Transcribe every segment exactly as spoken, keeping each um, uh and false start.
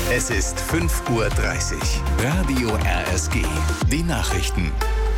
Es ist fünf Uhr dreißig. Radio R S G. Die Nachrichten.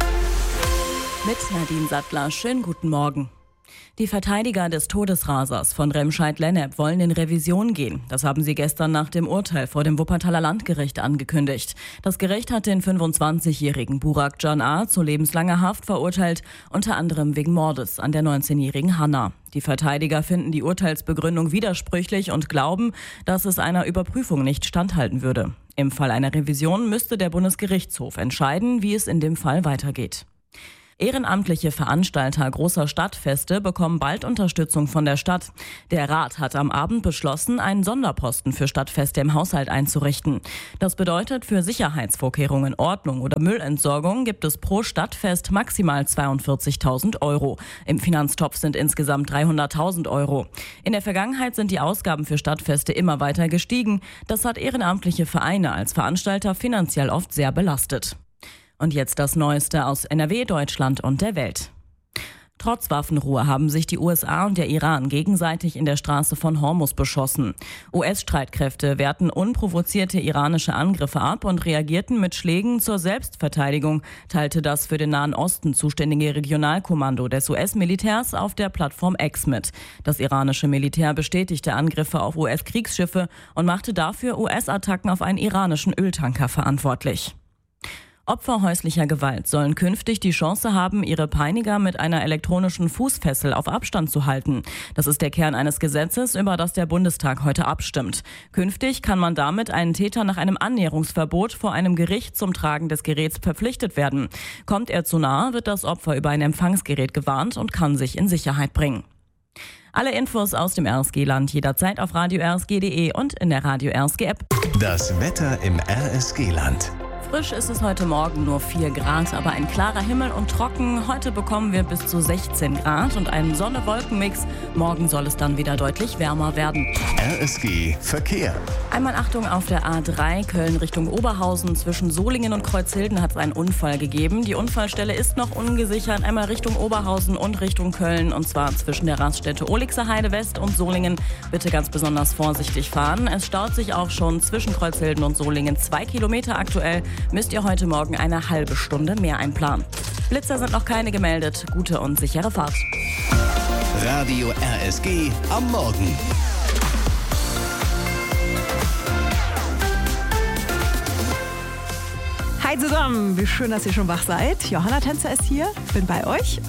Mit Nadine Sattler. Schönen guten Morgen. Die Verteidiger des Todesrasers von Remscheid-Lennep wollen in Revision gehen. Das haben sie gestern nach dem Urteil vor dem Wuppertaler Landgericht angekündigt. Das Gericht hat den fünfundzwanzigjährigen Burak Can A. zu lebenslanger Haft verurteilt, unter anderem wegen Mordes an der neunzehnjährigen Hanna. Die Verteidiger finden die Urteilsbegründung widersprüchlich und glauben, dass es einer Überprüfung nicht standhalten würde. Im Fall einer Revision müsste der Bundesgerichtshof entscheiden, wie es in dem Fall weitergeht. Ehrenamtliche Veranstalter großer Stadtfeste bekommen bald Unterstützung von der Stadt. Der Rat hat am Abend beschlossen, einen Sonderposten für Stadtfeste im Haushalt einzurichten. Das bedeutet, für Sicherheitsvorkehrungen, Ordnung oder Müllentsorgung gibt es pro Stadtfest maximal zweiundvierzigtausend Euro. Im Finanztopf sind insgesamt dreihunderttausend Euro. In der Vergangenheit sind die Ausgaben für Stadtfeste immer weiter gestiegen. Das hat ehrenamtliche Vereine als Veranstalter finanziell oft sehr belastet. Und jetzt das Neueste aus N R W, Deutschland und der Welt. Trotz Waffenruhe haben sich die U S A und der Iran gegenseitig in der Straße von Hormuz beschossen. U S-Streitkräfte wehrten unprovozierte iranische Angriffe ab und reagierten mit Schlägen zur Selbstverteidigung, teilte das für den Nahen Osten zuständige Regionalkommando des U S-Militärs auf der Plattform X mit. Das iranische Militär bestätigte Angriffe auf U S-Kriegsschiffe und machte dafür U S-Attacken auf einen iranischen Öltanker verantwortlich. Opfer häuslicher Gewalt sollen künftig die Chance haben, ihre Peiniger mit einer elektronischen Fußfessel auf Abstand zu halten. Das ist der Kern eines Gesetzes, über das der Bundestag heute abstimmt. Künftig kann man damit einen Täter nach einem Annäherungsverbot vor einem Gericht zum Tragen des Geräts verpflichtet werden. Kommt er zu nahe, wird das Opfer über ein Empfangsgerät gewarnt und kann sich in Sicherheit bringen. Alle Infos aus dem R S G-Land jederzeit auf radio r s g punkt d e und in der Radio R S G-App. Das Wetter im R S G-Land. Frisch ist es heute Morgen nur vier Grad, aber ein klarer Himmel und trocken. Heute bekommen wir bis zu sechzehn Grad und einen Sonne-Wolken-Mix. Morgen soll es dann wieder deutlich wärmer werden. R S G Verkehr. Einmal Achtung auf der A drei Köln Richtung Oberhausen. Zwischen Solingen und Kreuzhilden hat es einen Unfall gegeben. Die Unfallstelle ist noch ungesichert. Einmal Richtung Oberhausen und Richtung Köln. Und zwar zwischen der Raststätte Olixer Heide West und Solingen. Bitte ganz besonders vorsichtig fahren. Es staut sich auch schon zwischen Kreuzhilden und Solingen zwei Kilometer aktuell. Müsst ihr heute Morgen eine halbe Stunde mehr einplanen. Blitzer sind noch keine gemeldet. Gute und sichere Fahrt. Radio R S G am Morgen. Hi zusammen, wie schön, dass ihr schon wach seid. Johanna Tänzer ist hier, bin bei euch